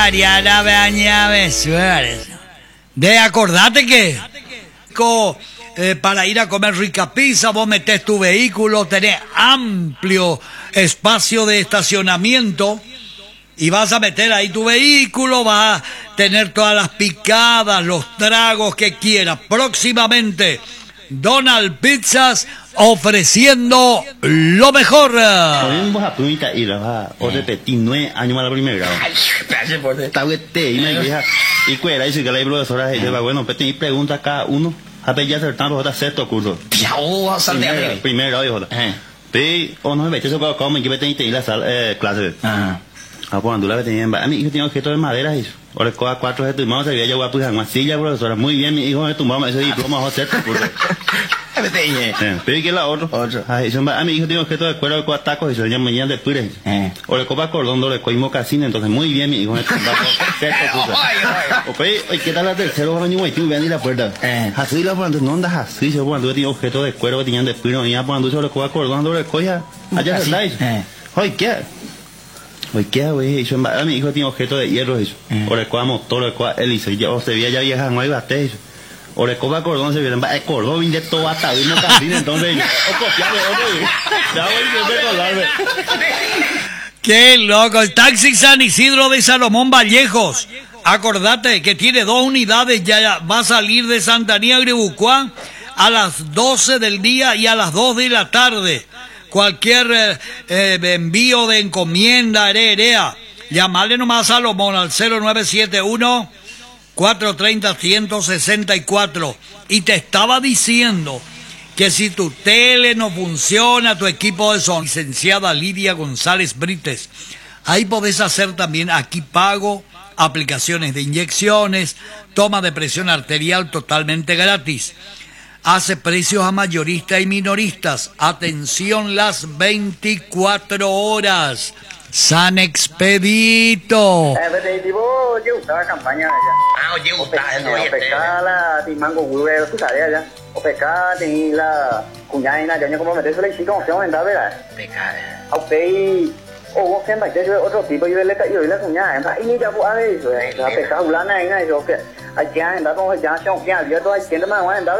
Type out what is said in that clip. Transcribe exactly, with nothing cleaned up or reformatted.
Ariana Bañame Suárez. De acordate que eh, para ir a comer rica pizza vos metés tu vehículo, tenés amplio espacio de estacionamiento y vas a meter ahí tu vehículo, vas a tener todas las picadas, los tragos que quieras. Próximamente Donald Pizzas ofreciendo lo mejor. Vos a punta y la va o repetir nueve años más la primera. Está vete y me deja y cuela y si que la profesora dice bueno, pues te pregunta a cada uno. A ver ya acertamos hasta sexto curso. Piao, salve. Primero dijo. Pe o no me vete eso para cómo que me tenés que ir a la clase. Ah. A cuando la tenía a mi hijo tiene objeto de madera y ahora coa cuatro de tu mamá se había llevado pues una silla profesora muy bien mi hijo de tu mamá ese diploma va a hacer curso. Pero que la otra otra ay son a mi hijo tiene objeto de cuero de tacos y se llama mañana de pure eh o le copa cordón le coimo casino entonces muy bien mi hijo de o pues hoy qué tal la tercero año y tú ven y la puerta eh así la cuando no andas así yo cuando tiene objeto de cuero que tenían de pure y ya cuando se le copa cordón le coja allá está ahí hoy qué hoy qué güey yo a mi hijo tiene objeto de hierro eso o le copa motor le copa hélice ya o se veía ya vieja no hay bate eso o le copa cordón se viene el cordón de todo hasta uno casino entonces o copiarle otro ya voy a colarme. Qué loco, el taxi San Isidro de Salomón Vallejos. Acordate que tiene dos unidades, ya va a salir de Santanía Grebucuán a las doce del día y a las dos de la tarde. Cualquier eh, eh, envío de encomienda, herea, llamarle nomás a Salomón al cero nueve siete uno cuatro tres cero uno seis cuatro. Y te estaba diciendo que si tu tele no funciona, tu equipo de sonido, licenciada Lidia González Brites, ahí podés hacer también aquí pago, aplicaciones de inyecciones, toma de presión arterial totalmente gratis. Hace precios a mayoristas y minoristas. Atención las veinticuatro horas. San Expedito. Eh, vete, tipo, yo gustaba campaña allá. Ah, oye, gustaba el O pescar la timango gurero, tú sabes allá. O pescar tenía la cuñada y la caña como meterse la chica, como se llama, ¿verdad? Pescar. A usted, o vos que andas, yo otro tipo, yo le caí, yo la cuñada, y ni ya fue a ver eso, la pescar ulana, y eso, que allá, anda como ya, se han abierto, hay gente más, anda.